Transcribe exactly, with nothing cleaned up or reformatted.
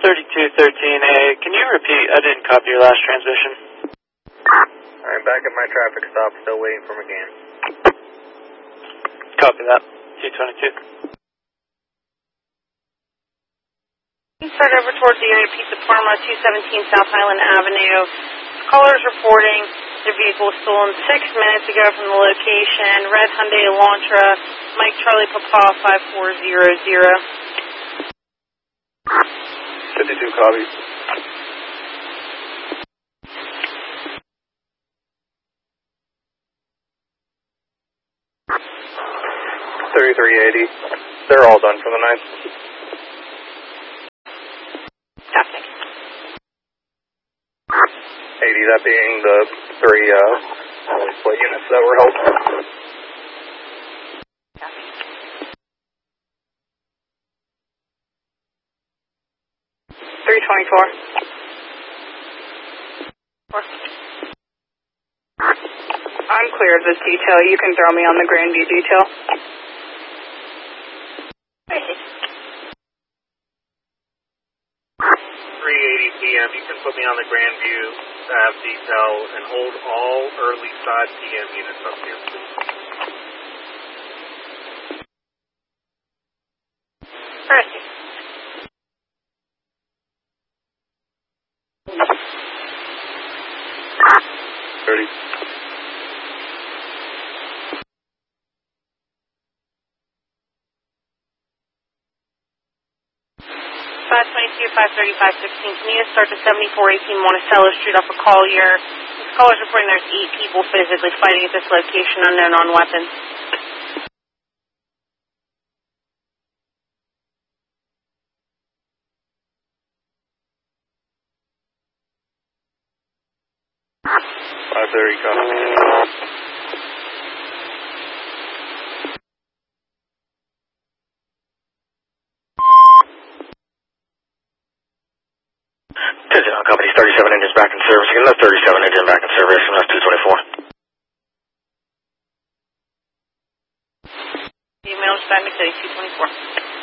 thirty-two thirteen A, can you repeat? I didn't copy your last transmission. I'm back at my traffic stop, still waiting for McGann. Copy that. two twenty-two. Start over towards the area Pizza Parma, two seventeen South Highland Avenue. Callers reporting their vehicle was stolen six minutes ago from the location. Red Hyundai Elantra, Mike Charlie Papa five four zero zero. fifty-two copies. thirty-three eighty. They're all done for the night. Copy. eighty, that being the three uh, split units that were held. three twenty-four. I'm clear of this detail. You can throw me on the Grandview detail. three eighty p m You can put me on the Grandview uh, detail and hold all early side P M units up here, please. Perfect. thirty. five twenty-two, five thirty-five, sixteen. Can you start to seventy-four eighteen Monticello Street off of Collier? This caller's reporting there's eight people physically fighting at this location, unknown on weapons. five thirty copies. Company thirty-seven engines back in service. Again, that's thirty-seven engine back in service, and that's two twenty-four. Email is back to two twenty-four.